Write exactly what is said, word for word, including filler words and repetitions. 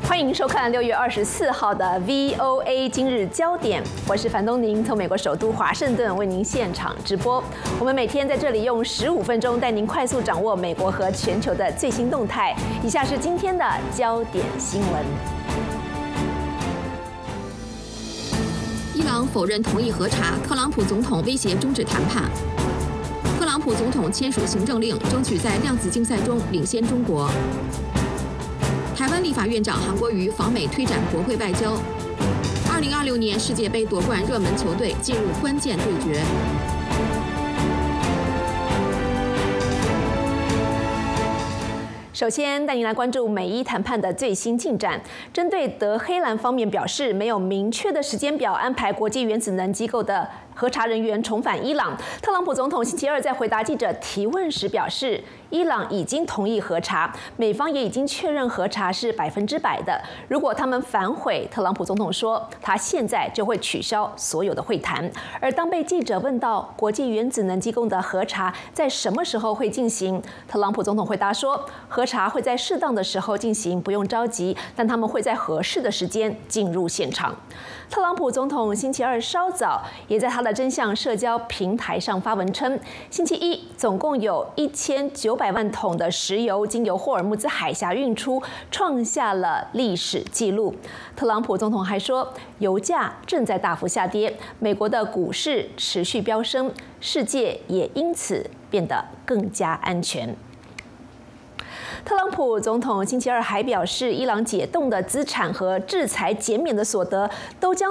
欢迎收看六月二十四号的 V O A 今日焦点，我是樊东宁，从美国首都华盛顿为您现场直播。我们每天在这里用十五分钟带您快速掌握美国和全球的最新动态。以下是今天的焦点新闻。 伊朗否认同意核查，特朗普总统威胁终止谈判。特朗普总统签署行政令，争取在量子竞赛中领先中国。台湾立法院长韩国瑜访美推展国会外交。二零二六年世界杯夺冠热门球队进入关键对决。 首先带您来关注美伊谈判的最新进展。针对德黑兰方面表示没有明确的时间表安排国际原子能机构的核查人员重返伊朗，特朗普总统星期二在回答记者提问时表示，伊朗已经同意核查，美方也已经确认核查是百分之百的。如果他们反悔，特朗普总统说他现在就会取消所有的会谈。而当被记者问到国际原子能机构的核查在什么时候会进行，特朗普总统回答说，核查会在适当的时候进行，不用着急，但他们会在合适的时间进入现场。特朗普总统星期二稍早也在他的真相社交平台上发文称，星期一总共有一千九百万桶的石油经由霍尔木兹海峡运出，创下了历史纪录。特朗普总统还说，油价正在大幅下跌，美国的股市持续飙升，世界也因此变得更加安全。特朗普总统星期二还表示，伊朗解冻的资产和制裁减免的所得都将